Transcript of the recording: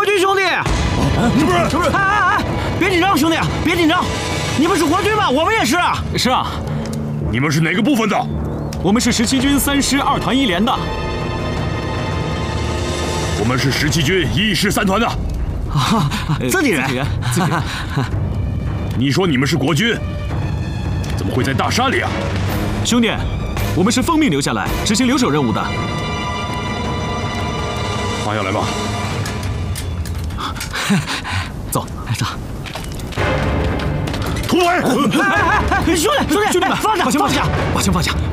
国军兄弟！ 这不是！ 哎，别紧张，兄弟，别紧张。你们是国军吗？我们也是啊。 是啊。 你们是哪个部分的？ 我们是17军3师2团1连的。 我们是17军1师3团的。 啊，自己人。 自己人。 你说你们是国军，怎么会在大山里啊？ 兄弟，我们是奉命留下来执行留守任务的。 放下来吧。 走， 走。 突围！ 兄弟， 兄弟们， 放下， 把枪放下。